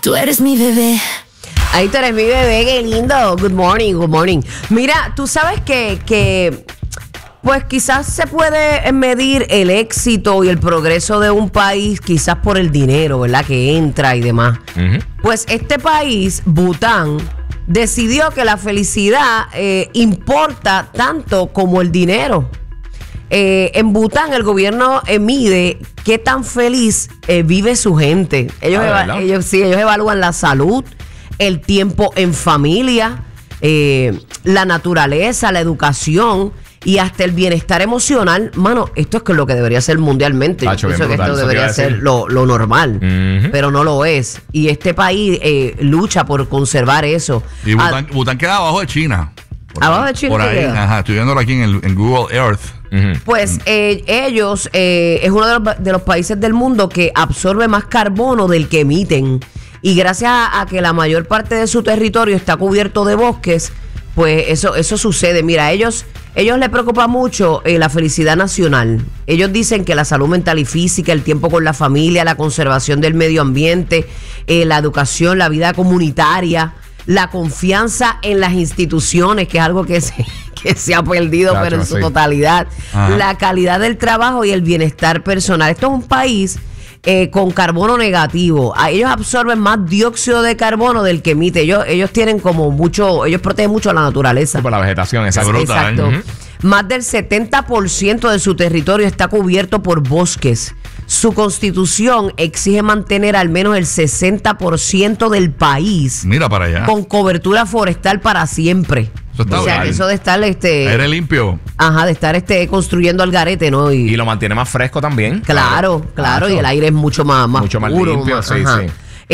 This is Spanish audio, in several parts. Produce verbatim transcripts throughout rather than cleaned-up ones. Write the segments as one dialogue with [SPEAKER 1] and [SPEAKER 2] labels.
[SPEAKER 1] Tú eres mi bebé.
[SPEAKER 2] Ahí tú eres mi bebé, qué lindo. Good morning, good morning. Mira, tú sabes que, que pues quizás se puede medir el éxito y el progreso de un país quizás por el dinero, ¿verdad? Que entra y demás. Uh-huh. Pues este país, Bután, decidió que la felicidad eh, importa tanto como el dinero. Eh, en Bután el gobierno eh, mide qué tan feliz eh, vive su gente. Ellos, ah, eva- ellos, sí, ellos evalúan la salud, el tiempo en familia, eh, la naturaleza, la educación y hasta el bienestar emocional. Mano, esto es lo que debería ser mundialmente.
[SPEAKER 3] Tacho,
[SPEAKER 2] Yo pienso que
[SPEAKER 3] brutal,
[SPEAKER 2] esto debería ser lo, lo normal, uh-huh. pero no lo es. Y este país eh, lucha por conservar eso.
[SPEAKER 4] Y Bután, ah, Bután queda abajo de China.
[SPEAKER 2] Por abajo de China.
[SPEAKER 4] Por ahí, ajá, estoy viéndolo aquí en, el, en Google Earth.
[SPEAKER 2] Uh-huh. Pues eh, ellos eh, es uno de los, de los países del mundo que absorbe más carbono del que emiten. Y gracias a, a que la mayor parte de su territorio está cubierto de bosques, pues eso, eso sucede. Mira, a ellos, ellos les preocupa mucho eh, la felicidad nacional. Ellos dicen que la salud mental y física, el tiempo con la familia, la conservación del medio ambiente, eh, la educación, la vida comunitaria, la confianza en las instituciones, que es algo que se, que se ha perdido, claro, pero en su sí. totalidad. Ajá. La calidad del trabajo y el bienestar personal. Esto es un país eh, con carbono negativo. A ellos absorben más dióxido de carbono del que emite. Ellos, ellos tienen como mucho, ellos protegen mucho a la naturaleza.
[SPEAKER 3] Sí, por la vegetación, exacto.
[SPEAKER 2] Exacto. Uh-huh. Más del setenta por ciento de su territorio está cubierto por bosques. Su constitución exige mantener al menos el sesenta por ciento del país.
[SPEAKER 4] Mira para allá.
[SPEAKER 2] Con cobertura forestal para siempre.
[SPEAKER 4] Eso está
[SPEAKER 2] o sea,
[SPEAKER 4] bien.
[SPEAKER 2] eso de estar este
[SPEAKER 4] aire limpio.
[SPEAKER 2] Ajá, de estar este construyendo al garete, ¿no? Y,
[SPEAKER 3] y lo mantiene más fresco también.
[SPEAKER 2] Claro, claro, claro, y el aire es mucho más, más
[SPEAKER 3] mucho más
[SPEAKER 2] puro,
[SPEAKER 3] limpio,
[SPEAKER 2] más,
[SPEAKER 3] sí,
[SPEAKER 2] ajá.
[SPEAKER 3] sí.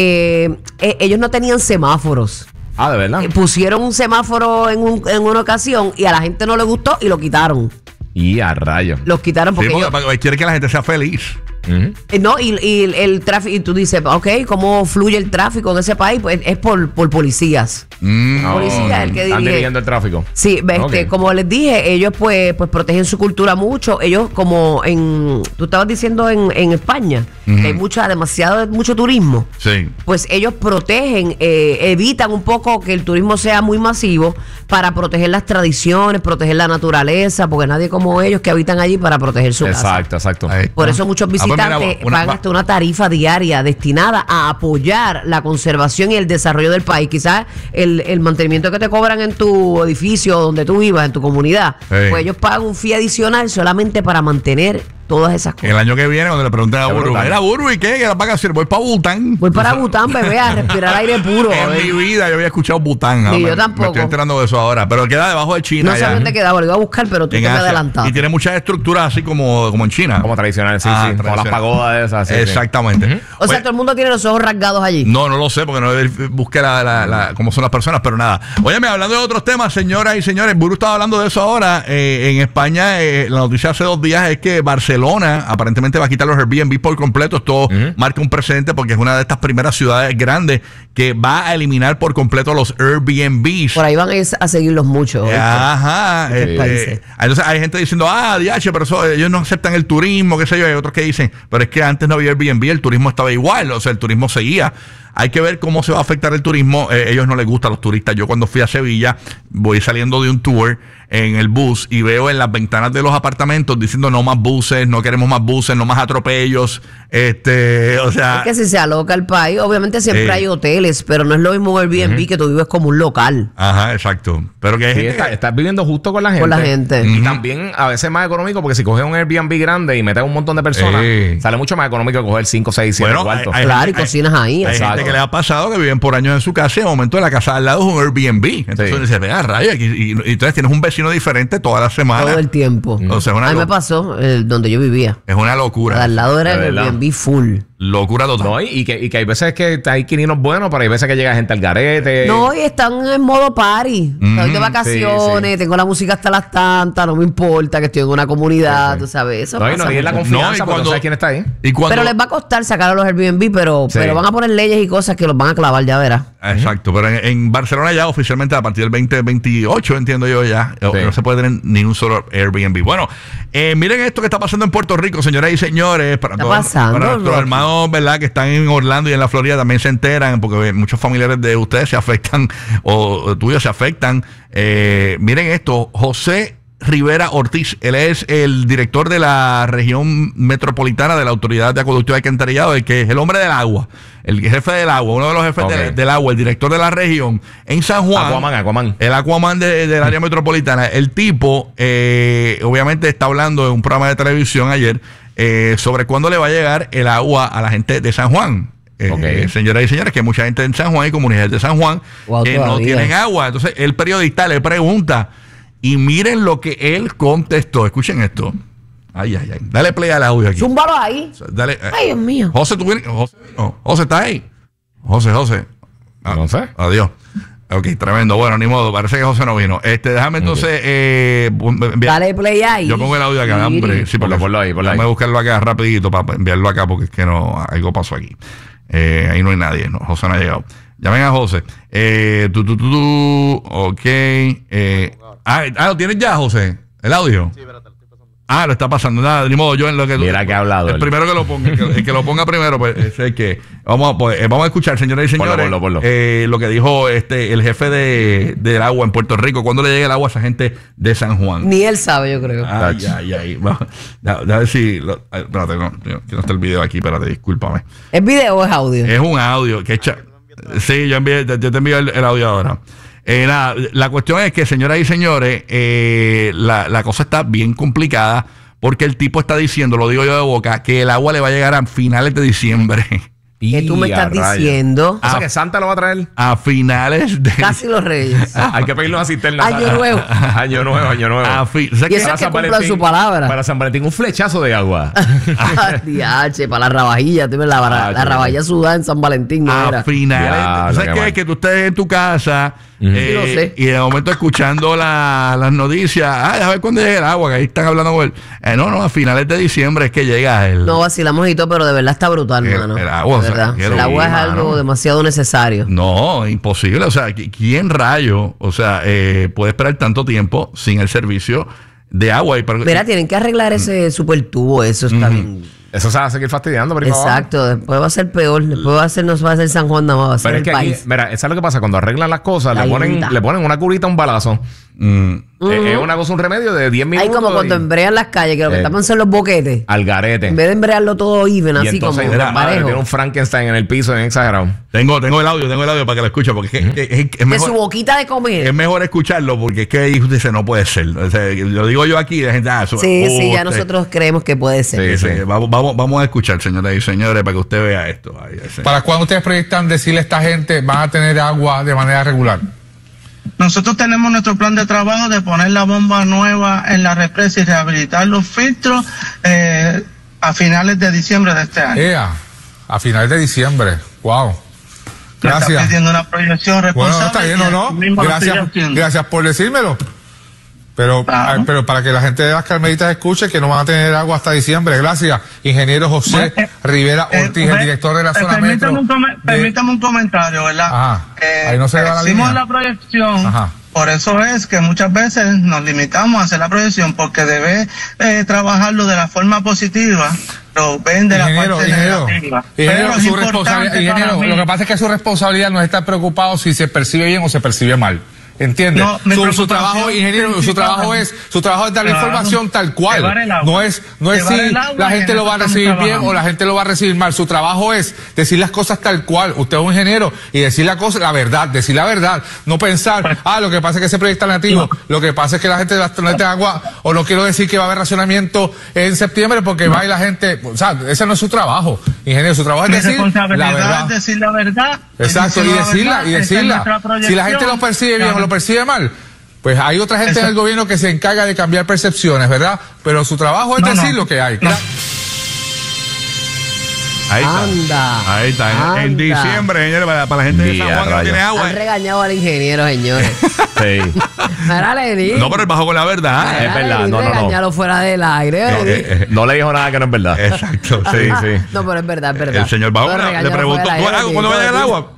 [SPEAKER 2] Eh, eh, ellos no tenían semáforos.
[SPEAKER 3] Ah, ¿de verdad?
[SPEAKER 2] Eh, pusieron un semáforo en, un, en una ocasión y a la gente no le gustó y lo quitaron.
[SPEAKER 3] Y a rayos.
[SPEAKER 2] Los quitaron porque,
[SPEAKER 4] sí, porque ellos quiere que la gente sea feliz.
[SPEAKER 3] Uh-huh.
[SPEAKER 2] No, y, y el, el tráfico, y tú dices, ok, ¿cómo fluye el tráfico en ese país? Pues es por, por policías.
[SPEAKER 4] Mm.
[SPEAKER 2] Oh, policías el que dirige.
[SPEAKER 3] Están dirigiendo el tráfico.
[SPEAKER 2] Sí, este, okay. Como les dije, ellos pues, pues protegen su cultura mucho. Ellos como en, tú estabas diciendo en, en España, uh-huh. que hay mucha, demasiado, mucho turismo.
[SPEAKER 4] Sí.
[SPEAKER 2] Pues ellos protegen, eh, evitan un poco que el turismo sea muy masivo para proteger las tradiciones, proteger la naturaleza, porque nadie como ellos que habitan allí para proteger su
[SPEAKER 3] exacto,
[SPEAKER 2] casa.
[SPEAKER 3] Exacto,
[SPEAKER 2] exacto. Por eso muchos visitantes ah, pues mira, una, pagan hasta una tarifa diaria destinada a apoyar la conservación y el desarrollo del país. Quizás el, el mantenimiento que te cobran en tu edificio, donde tú vivas, en tu comunidad, sí. pues ellos pagan un fee adicional solamente para mantener todas esas cosas.
[SPEAKER 4] El año que viene, cuando le pregunté a Buru, era Buru, ¿y qué? ¿Qué vas a hacer? Voy para Bután.
[SPEAKER 2] Voy para Bután, bebé, a respirar aire puro.
[SPEAKER 4] En mi vida yo había escuchado Bután.
[SPEAKER 2] Sí,
[SPEAKER 4] me,
[SPEAKER 2] yo tampoco.
[SPEAKER 4] Me estoy enterando de eso ahora. Pero queda debajo de China.
[SPEAKER 2] No sé dónde quedaba, lo iba a buscar, pero tú te me adelantaste.
[SPEAKER 4] Y tiene muchas estructuras así como, como en China.
[SPEAKER 3] Como tradicionales, sí, ah, sí. Como las pagodas esas. Sí,
[SPEAKER 4] exactamente.
[SPEAKER 3] Sí.
[SPEAKER 2] Uh-huh. O sea, pues, todo el mundo tiene los ojos rasgados allí.
[SPEAKER 4] No, no lo sé, porque no busqué la, la, la, cómo son las personas, pero nada. Óyeme, hablando de otros temas, señoras y señores, Buru estaba hablando de eso ahora. Eh, en España, eh, la noticia hace dos días es que Barcelona, aparentemente, va a quitar los Airbnb por completo. Esto uh-huh. marca un precedente porque es una de estas primeras ciudades grandes que va a eliminar por completo los Airbnbs.
[SPEAKER 2] Por ahí van a seguirlos mucho.
[SPEAKER 4] Ajá. Eh, eh, entonces hay gente diciendo, ah, D H, pero eso, ellos no aceptan el turismo, qué sé yo. Hay otros que dicen, pero es que antes no había Airbnb, el turismo estaba igual, o sea, el turismo seguía. Hay que ver cómo se va a afectar el turismo. Eh, ellos no les gusta a los turistas. Yo cuando fui a Sevilla, voy saliendo de un tour en el bus y veo en las ventanas de los apartamentos diciendo no más buses, no queremos más buses, no más atropellos. Este, o sea...
[SPEAKER 2] Es que si se aloca el país, obviamente siempre eh, hay hoteles, pero no es lo mismo un Airbnb uh-huh. que tú vives como un local.
[SPEAKER 4] Ajá, exacto. Pero que hay
[SPEAKER 3] sí,
[SPEAKER 4] gente
[SPEAKER 3] está,
[SPEAKER 4] que...
[SPEAKER 3] estás viviendo justo con la gente.
[SPEAKER 2] Con la gente.
[SPEAKER 3] Y
[SPEAKER 4] uh-huh.
[SPEAKER 3] también a veces más económico porque si coges un Airbnb grande y metes un montón de personas, eh. sale mucho más económico que coger cinco, seis, siete
[SPEAKER 4] bueno,
[SPEAKER 3] cuartos.
[SPEAKER 4] Hay, hay,
[SPEAKER 2] claro,
[SPEAKER 4] hay,
[SPEAKER 2] y cocinas ahí.
[SPEAKER 4] Hay
[SPEAKER 2] exacto.
[SPEAKER 4] gente que le ha pasado que viven por años en su casa y de momento de la casa al lado es un Airbnb. Entonces sí. dice, vea, raya, y, y, y entonces tienes un vecino diferente toda la semana.
[SPEAKER 2] Todo el tiempo.
[SPEAKER 4] O sea, una
[SPEAKER 2] a mí me pasó eh, donde yo vivía.
[SPEAKER 4] Es una locura.
[SPEAKER 2] Al lado era el Airbnb full.
[SPEAKER 4] Locura total.
[SPEAKER 3] No, y, que, y que hay veces que hay quininos buenos, pero hay veces que llega gente al garete.
[SPEAKER 2] No, y están en modo party. Mm-hmm. Estoy de vacaciones, sí, sí. tengo la música hasta las tantas, no me importa que estoy en una comunidad, sí, sí. tú sabes. Eso
[SPEAKER 3] no, y no, y es la confianza, no, cuando, no sabes quién está ahí.
[SPEAKER 4] Y cuando,
[SPEAKER 2] pero les va a costar sacar a los Airbnb, pero, sí. pero van a poner leyes y cosas que los van a clavar, ya verás.
[SPEAKER 4] Exacto, pero en, en Barcelona ya oficialmente a partir del veinte veintiocho, entiendo yo ya, sí. no se puede tener ni un solo Airbnb. Bueno, eh, miren esto que está pasando en Puerto Rico, señoras y señores, para,
[SPEAKER 2] está
[SPEAKER 4] todos,
[SPEAKER 2] pasando,
[SPEAKER 4] para nuestros hermanos hermanos, ¿verdad? Que están en Orlando y en la Florida también se enteran, porque muchos familiares de ustedes se afectan, o, o tuyos se afectan. Eh, miren esto, José Rivera Ortiz, él es el director de la región metropolitana de la Autoridad de Acueducto y Alcantarillado, el que es el hombre del agua, el jefe del agua, uno de los jefes okay. de, del agua, el director de la región en San Juan.
[SPEAKER 3] Aquaman, Aquaman.
[SPEAKER 4] El Aquaman de, del área metropolitana. El tipo, eh, obviamente, está hablando en un programa de televisión ayer eh, sobre cuándo le va a llegar el agua a la gente de San Juan. Eh, okay. Señoras y señores, que mucha gente en San Juan y comunidades de San Juan wow, que todavía no tienen agua. Entonces, el periodista le pregunta. Y miren lo que él contestó. Escuchen esto. Ay, ay, ay. Dale play al audio aquí.
[SPEAKER 2] Zúmbalo ahí.
[SPEAKER 4] Dale, eh.
[SPEAKER 2] Ay, Dios mío.
[SPEAKER 4] José, tú vienes. José, no. José, ¿está ahí? José, José.
[SPEAKER 3] Ah, no sé.
[SPEAKER 4] Adiós. Ok, tremendo. Bueno, ni modo. Parece que José no vino. Este, déjame entonces. Okay. Eh,
[SPEAKER 2] Dale play ahí.
[SPEAKER 4] Yo pongo el audio acá, hombre. Sí,
[SPEAKER 3] ponlo, ponlo ahí, ponlo ahí.
[SPEAKER 4] Déjame buscarlo acá rapidito para enviarlo acá porque es que no. Algo pasó aquí. Eh, ahí no hay nadie. No, José no ha llegado. Llamen a José. Eh, tú, tú, tú, tú. Ok. Eh. Ah, ah, ¿lo tienes ya, José? ¿El audio? Sí, espérate, lo estoy pasando. Ah, lo está pasando. Nada, ni modo, yo en lo que...
[SPEAKER 3] Mira que ha hablado.
[SPEAKER 4] El
[SPEAKER 3] él.
[SPEAKER 4] primero que lo ponga, el que, el que lo ponga primero, pues es el que... Vamos a, pues, vamos a escuchar, señoras y señores,
[SPEAKER 3] ponlo, ponlo, ponlo.
[SPEAKER 4] Eh, lo que dijo este el jefe de, del agua en Puerto Rico. ¿Cuándo le llega el agua a esa gente de San Juan?
[SPEAKER 2] Ni él sabe, yo creo.
[SPEAKER 4] Ay, ay, ay. A ver si... Lo, ay, espérate, no, que no está el video aquí, espérate, discúlpame.
[SPEAKER 2] ¿Es video o es audio?
[SPEAKER 4] Es un audio. Que echa, sí, yo, envié, yo te envío el, el audio ahora. Eh, nada, la cuestión es que, señoras y señores, eh, la, la cosa está bien complicada porque el tipo está diciendo, lo digo yo de boca, que el agua le va a llegar a finales de diciembre.
[SPEAKER 2] ¿Qué tú me estás
[SPEAKER 3] raya.
[SPEAKER 2] diciendo?
[SPEAKER 3] O sea, que Santa lo va a traer
[SPEAKER 4] a finales de...
[SPEAKER 2] Casi los Reyes.
[SPEAKER 3] Hay que pedirle una cisterna.
[SPEAKER 2] Año nuevo.
[SPEAKER 3] Año nuevo, año nuevo.
[SPEAKER 4] A fi... o sea,
[SPEAKER 2] y eso es que cumplan su palabra.
[SPEAKER 3] Para San Valentín, un flechazo de agua.
[SPEAKER 2] Diache, para la rabajilla. La, la, la rabajilla sudada en San Valentín. No
[SPEAKER 4] a
[SPEAKER 2] era.
[SPEAKER 4] finales. ¿Sabes qué? Que tú estés en tu casa... Uh-huh. Eh, sí, lo sé. Y de momento escuchando la, las noticias, ay, a ver cuándo llega el agua, que ahí están hablando con él. Eh, no, no, a finales de diciembre es que llega el...
[SPEAKER 2] No, vacilamos y todo, pero de verdad está brutal, el, hermano. El agua, o sea, el agua es algo mano. demasiado necesario.
[SPEAKER 4] No, imposible. O sea, ¿quién rayo, o sea, eh, puede esperar tanto tiempo sin el servicio de agua? Y para...
[SPEAKER 2] Mira, tienen que arreglar ese super tubo, eso está uh-huh. bien...
[SPEAKER 3] Eso se va a seguir fastidiando, pero
[SPEAKER 2] exacto, después va a ser peor. Después va a ser, no va a ser San Juan nada más, va a ser
[SPEAKER 3] pero
[SPEAKER 2] el
[SPEAKER 3] es que
[SPEAKER 2] país.
[SPEAKER 3] Aquí, mira, eso es lo que pasa. Cuando arreglan las cosas, le ponen, le ponen una curita, un balazo. Mm. Uh-huh. Es, es una cosa, un remedio de diez minutos.
[SPEAKER 2] Hay como cuando y... embrean las calles, que lo que eh, estamos son los boquetes.
[SPEAKER 3] Al garete.
[SPEAKER 2] En vez de embrearlo todo even, y así
[SPEAKER 3] entonces,
[SPEAKER 2] como
[SPEAKER 3] mira, madre, tiene un Frankenstein en el piso, en exagerado.
[SPEAKER 4] Tengo, tengo el audio, tengo el audio para que lo escuche, porque uh-huh. es, es, es, es mejor,
[SPEAKER 2] de su boquita de comer.
[SPEAKER 4] Es mejor escucharlo, porque es que ahí usted dice, no puede ser. O sea, lo digo yo aquí, la gente, ah,
[SPEAKER 2] eso, sí, uh, sí, ya usted. nosotros creemos que puede ser.
[SPEAKER 4] Sí, sí. sí. Vamos, vamos, vamos a escuchar, señoras y señores, para que usted vea esto. Ay,
[SPEAKER 1] ¿para cuándo ustedes proyectan decirle a esta gente van a tener agua de manera regular?
[SPEAKER 5] Nosotros tenemos nuestro plan de trabajo de poner la bomba nueva en la represa y rehabilitar los filtros eh, a finales de diciembre de este año.
[SPEAKER 1] Ea, a finales de diciembre. Wow. Gracias.
[SPEAKER 5] Está pidiendo una proyección responsable.
[SPEAKER 1] Bueno, está bien o no. Gracias, gracias por decírmelo. Pero, claro. pero para que la gente de las Carmelitas escuche que no van a tener agua hasta diciembre. Gracias, ingeniero José bueno, Rivera Ortiz, eh, el director de la zona
[SPEAKER 5] permítame
[SPEAKER 1] metro.
[SPEAKER 5] Un
[SPEAKER 1] de...
[SPEAKER 5] Permítame un comentario, ¿verdad?
[SPEAKER 1] Ajá. Eh, Ahí no se va la
[SPEAKER 5] hicimos
[SPEAKER 1] línea.
[SPEAKER 5] la proyección.
[SPEAKER 1] Ajá.
[SPEAKER 5] Por eso es que muchas veces nos limitamos a hacer la proyección porque debe eh, trabajarlo de la forma positiva. Lo ven de
[SPEAKER 1] ingeniero,
[SPEAKER 5] la parte
[SPEAKER 1] ingeniero,
[SPEAKER 5] negativa.
[SPEAKER 1] Ingeniero, su responsabilidad, ingeniero, lo que pasa es que su responsabilidad no es estar preocupado si se percibe bien o se percibe mal. ¿Entiende? No, su, su trabajo, ingeniero, su trabajo es, su trabajo es dar la claro, información tal cual. No es, no es si la gente lo va a recibir bien o la gente lo va a recibir mal. Su trabajo es decir las cosas tal cual. Usted es un ingeniero y decir la cosa, la verdad, decir la verdad. No pensar, ah, lo que pasa es que ese proyecto alternativo, lo que pasa es que la gente no tiene agua, o no quiero decir que va a haber racionamiento en septiembre porque va y la gente, o sea, ese no es su trabajo. Ingeniero, su trabajo es decir la verdad.
[SPEAKER 5] Decir la verdad.
[SPEAKER 1] Exacto, y decirla, y decirla. Si la gente lo percibe bien o lo percibe mal, pues hay otra gente Eso. en el gobierno que se encarga de cambiar percepciones, ¿verdad? Pero su trabajo es no, decir no. lo que hay. No.
[SPEAKER 4] Ahí está.
[SPEAKER 2] Anda.
[SPEAKER 4] Ahí está.
[SPEAKER 2] Anda.
[SPEAKER 4] En diciembre, señores, para, para la gente de San Juan que no tiene agua.
[SPEAKER 2] Han regañado al ingeniero, señores.
[SPEAKER 3] Sí.
[SPEAKER 2] Mira, Lenín.
[SPEAKER 4] No, pero él bajó con la verdad.
[SPEAKER 2] Mira,
[SPEAKER 3] es verdad.
[SPEAKER 2] Lenín,
[SPEAKER 3] no, no, no.
[SPEAKER 2] Regañalo fuera del aire.
[SPEAKER 3] Eh, eh, eh, no le dijo nada que no es verdad.
[SPEAKER 4] Exacto.
[SPEAKER 3] Sí, sí.
[SPEAKER 2] No, pero es verdad, es verdad.
[SPEAKER 4] El señor bajó con la... Le preguntó, ¿cuándo va a llegar el agua?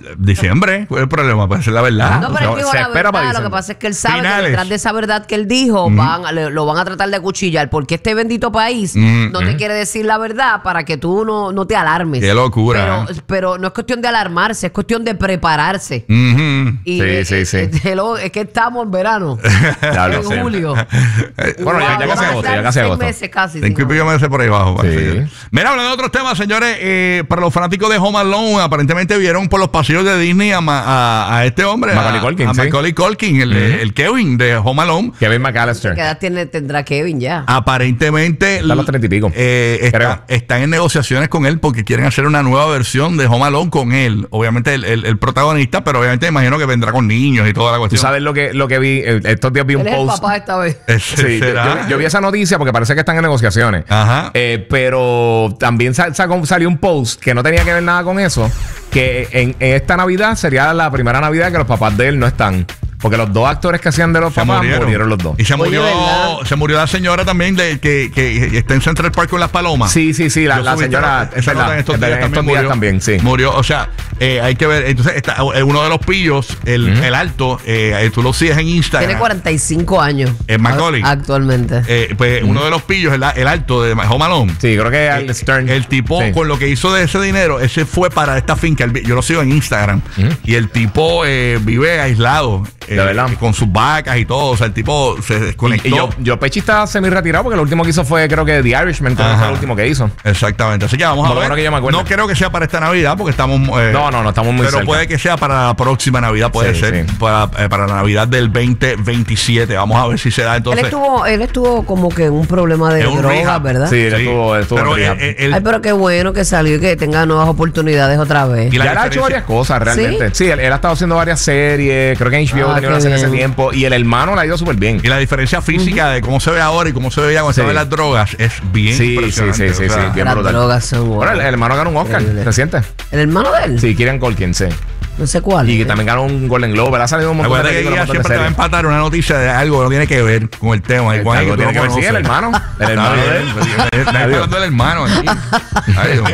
[SPEAKER 4] diciembre, ¿cuál es el problema? Puede ser la verdad.
[SPEAKER 2] No, pero él dijo la verdad. Lo que pasa es que él sabe Finales. que detrás de esa verdad que él dijo, mm. van, le, lo van a tratar de cuchillar. Porque este bendito país mm. no te mm. quiere decir la verdad para que tú no, no te alarmes.
[SPEAKER 4] Qué locura.
[SPEAKER 2] Pero, pero no es cuestión de alarmarse, es cuestión de prepararse.
[SPEAKER 3] Mm-hmm.
[SPEAKER 2] Y,
[SPEAKER 3] sí,
[SPEAKER 2] eh,
[SPEAKER 3] sí, sí.
[SPEAKER 2] Eh, es que estamos en verano.
[SPEAKER 3] Claro,
[SPEAKER 2] en julio.
[SPEAKER 3] Bueno, ya, ya casi agosto, ya casi agosto.
[SPEAKER 2] meses casi.
[SPEAKER 4] Cinco y pico meses por ahí abajo. Sí. Mira, hablando de otros temas, señores, eh, para los fanáticos de Home Alone, aparentemente vieron por los pasillos de Disney a, a, a este hombre,
[SPEAKER 3] Macaulay Culkin,
[SPEAKER 4] a, a
[SPEAKER 3] sí.
[SPEAKER 4] Macaulay Culkin, el, uh-huh. el Kevin de Home Alone.
[SPEAKER 3] Kevin McAllister.
[SPEAKER 2] ¿Qué edad tiene, tendrá Kevin ya?
[SPEAKER 4] Aparentemente
[SPEAKER 3] está a los treinta y pico.
[SPEAKER 4] Eh, está, están en negociaciones con él porque quieren hacer una nueva versión de Home Alone con él. Obviamente el, el, el protagonista, pero obviamente imagino que vendrá con niños y toda la cuestión.
[SPEAKER 3] Tú sabes lo que, lo que vi, estos días vi un
[SPEAKER 2] él
[SPEAKER 3] post.
[SPEAKER 2] Es el papá esta vez.
[SPEAKER 3] Sí, yo, yo, yo vi esa noticia porque parece que están en negociaciones.
[SPEAKER 4] Ajá.
[SPEAKER 3] Eh, pero también sal, sal, salió un post que no tenía que ver nada con eso. Que en, en esta Navidad sería la primera Navidad que los papás de él no están. Porque los dos actores que hacían de los
[SPEAKER 4] se
[SPEAKER 3] papás
[SPEAKER 4] murieron.
[SPEAKER 3] murieron los dos.
[SPEAKER 4] Y se murió, Oye, se murió la señora también de que, que está en Central Park con las palomas.
[SPEAKER 3] Sí, sí, sí, la, la señora
[SPEAKER 4] esa nota en estos días,
[SPEAKER 3] en
[SPEAKER 4] también,
[SPEAKER 3] estos días
[SPEAKER 4] murió,
[SPEAKER 3] también, sí.
[SPEAKER 4] Murió, o sea, eh, hay que ver, entonces está, uno de los pillos, el, uh-huh. el alto, eh, tú lo sigues en Instagram.
[SPEAKER 2] Tiene cuarenta y cinco años.
[SPEAKER 4] En Macaulay.
[SPEAKER 2] Actualmente.
[SPEAKER 4] Eh, pues uh-huh. uno de los pillos, el, el alto de Home Alone.
[SPEAKER 3] Sí, creo que el,
[SPEAKER 4] el
[SPEAKER 3] Stern.
[SPEAKER 4] El tipo, sí. con lo que hizo de ese dinero, ese fue para esta finca. Yo lo sigo en Instagram. Uh-huh. Y el tipo eh, vive aislado. Eh,
[SPEAKER 3] de verdad.
[SPEAKER 4] Con sus vacas y todo, o sea, el tipo se desconectó.
[SPEAKER 3] Y, y yo, yo Pechi está semi-retirado porque lo último que hizo fue, creo que The Irishman, que fue lo último que hizo.
[SPEAKER 4] Exactamente, así que vamos a ver.
[SPEAKER 3] Bueno que yo me acuerdo.
[SPEAKER 4] No creo que sea para esta Navidad porque estamos... Eh,
[SPEAKER 3] no, no, no, estamos muy
[SPEAKER 4] pero
[SPEAKER 3] cerca.
[SPEAKER 4] puede que sea para la próxima Navidad, puede sí, ser, sí. Para, eh, para la Navidad del veinte veintisiete. Vamos a ver si se da entonces.
[SPEAKER 2] Él estuvo, él estuvo como que en un problema de drogas, ¿verdad?
[SPEAKER 3] Sí, él sí. estuvo, él estuvo
[SPEAKER 4] pero
[SPEAKER 3] en
[SPEAKER 4] él, él,
[SPEAKER 2] Ay, pero qué bueno que salió y que tenga nuevas oportunidades otra vez.
[SPEAKER 3] Y ya él ha hecho varias cosas, realmente. Sí, sí él, él ha estado haciendo varias series, creo que en H B O ah, tenía una serie en ese tiempo, y el hermano la ha ido súper bien.
[SPEAKER 4] Y la diferencia física uh-huh. de cómo se ve ahora y cómo se veía cuando sí. se ven las drogas es bien
[SPEAKER 3] sí,
[SPEAKER 4] impresionante.
[SPEAKER 3] Sí, sí,
[SPEAKER 4] o sea,
[SPEAKER 3] sí, bien
[SPEAKER 2] las
[SPEAKER 3] brutal.
[SPEAKER 2] drogas son buenas.
[SPEAKER 3] Bueno, el, el hermano ganó un Oscar, ¿reciente?
[SPEAKER 2] ¿El hermano de él?
[SPEAKER 3] Sí, Kieran Culkin, sí.
[SPEAKER 2] No sé cuál.
[SPEAKER 3] Y que también ganó un Golden Globe. Ha salido un montón
[SPEAKER 4] Acuérdate
[SPEAKER 3] de películas.
[SPEAKER 4] Que siempre te va a empatar una noticia de algo que no tiene que ver con el tema.
[SPEAKER 3] El, algo tiene que ver, sí, el hermano. El hermano de él.
[SPEAKER 4] Está hablando del hermano aquí. Ay, Dios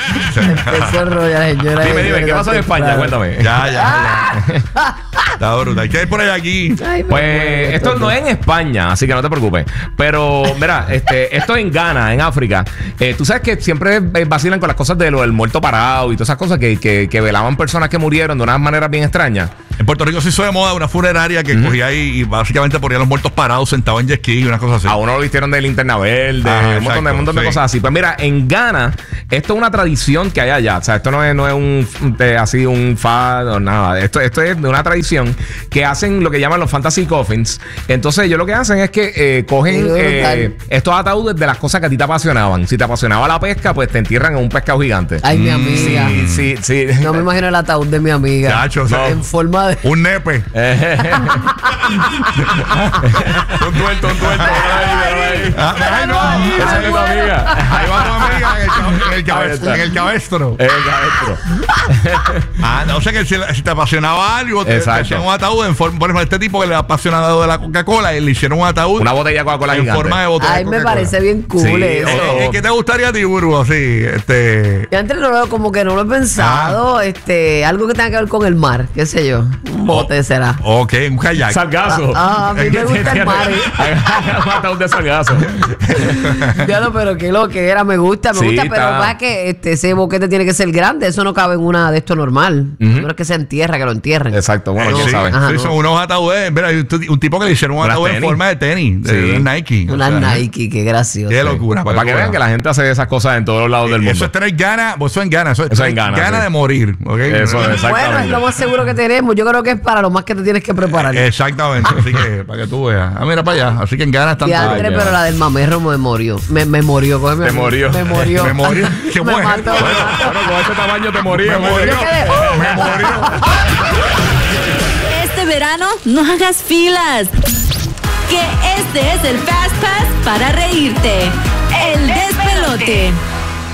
[SPEAKER 4] mío.
[SPEAKER 3] Dime, dime, ¿qué pasó en España? Cuéntame.
[SPEAKER 4] Ya, ya, ya. Está brutal. ¿Qué hay por ahí aquí?
[SPEAKER 3] Pues esto no es en España, así que no te preocupes. Pero, mira, este, esto es en Ghana, en África. Eh, tú sabes que siempre vacilan con las cosas de lo del muerto parado y todas esas cosas que, que, que velaban personas que murieron de una manera bien extraña.
[SPEAKER 4] En Puerto Rico se hizo de moda una funeraria que uh-huh. cogía ahí y básicamente ponía a los muertos parados sentados en jet ski y unas cosas así.
[SPEAKER 3] A uno lo vistieron de linterna verde,
[SPEAKER 4] ah,
[SPEAKER 3] un
[SPEAKER 4] exacto,
[SPEAKER 3] montón, de, un montón
[SPEAKER 4] sí.
[SPEAKER 3] de cosas así. Pues mira, en Ghana, esto es una tradición que hay allá. O sea, esto no es, no es un de, así un fad o nada. Esto, esto es de una tradición que hacen lo que llaman los fantasy coffins. Entonces, ellos lo que hacen es que eh, cogen eh, estos ataúdes de las cosas que a ti te apasionaban. Si te apasionaba la pesca, pues te entierran en un pescado gigante.
[SPEAKER 2] Ay, mi amiga.
[SPEAKER 3] Sí, sí, sí.
[SPEAKER 2] No me imagino el ataúd de mi amiga.
[SPEAKER 4] Chacho, o sea,
[SPEAKER 2] en forma de...
[SPEAKER 4] un nepe. un tuerto, un tuerto.
[SPEAKER 3] Ay, no. Esa es tu amiga.
[SPEAKER 4] Ahí va tu amiga en el cabestro. En el cabestro.
[SPEAKER 3] En el cabestro.
[SPEAKER 4] Ah, no, o sea que si, si te apasionaba algo, te, te hacían un ataúd en forma. Por ejemplo, este tipo que le apasiona de la Coca-Cola, y le hicieron un ataúd.
[SPEAKER 3] Una botella de Coca-Cola
[SPEAKER 4] en
[SPEAKER 3] gigante.
[SPEAKER 4] forma de botella.
[SPEAKER 2] Ay, me parece bien cool
[SPEAKER 3] sí,
[SPEAKER 2] eso.
[SPEAKER 4] Eh, ¿Qué te gustaría a ti, Burbu? Así, este.
[SPEAKER 2] Yo antes no lo, como que no lo he pensado. Ah. Este, algo que tenga que ver con el mar, qué sé yo. Un bote oh, será.
[SPEAKER 4] Ok, un kayak.
[SPEAKER 3] Sargazo.
[SPEAKER 2] Ah, ah, a mí me gusta el mar.
[SPEAKER 3] Un ataúd de sargazo.
[SPEAKER 2] Diablo, pero qué lo que era, me gusta, me sí, gusta, pero va que este, ese boquete tiene que ser grande, eso no cabe en una de esto normal. Uh-huh. No es que se entierra, que lo entierren.
[SPEAKER 3] Exacto, bueno,
[SPEAKER 4] no,
[SPEAKER 3] ya
[SPEAKER 4] sí,
[SPEAKER 3] saben.
[SPEAKER 4] Ajá, sí, no. Son unos ataúdes. Mira, hay un tipo que le hicieron un Una ataúd tenis. en forma de tenis, de, sí. de Nike.
[SPEAKER 2] Una o sea, Nike, qué gracioso.
[SPEAKER 4] Qué locura.
[SPEAKER 3] Para, para que vean que la gente hace esas cosas en todos los lados del mundo.
[SPEAKER 4] Eso es tener ganas, vos eso en ganas, eso es,
[SPEAKER 3] eso en ganas.
[SPEAKER 4] Ganas sí. de morir, ¿ok?
[SPEAKER 3] Eso, exactamente.
[SPEAKER 2] Bueno, es lo más seguro que tenemos. Yo creo que es para lo más que te tienes que preparar.
[SPEAKER 4] Exactamente, así que para que tú veas. Ah, mira para allá. Así que en ganas tanto.
[SPEAKER 2] André, pero la del mamerro me murió. Me, me murió, cógeme.
[SPEAKER 3] Te murió.
[SPEAKER 2] Me murió.
[SPEAKER 4] Me murió.
[SPEAKER 2] ¿Qué me mató,
[SPEAKER 3] bueno, bueno, con este tamaño te moría.
[SPEAKER 4] Me murió. Me murió.
[SPEAKER 6] Este verano no hagas filas. Que este es el Fast Pass para reírte. El despelote.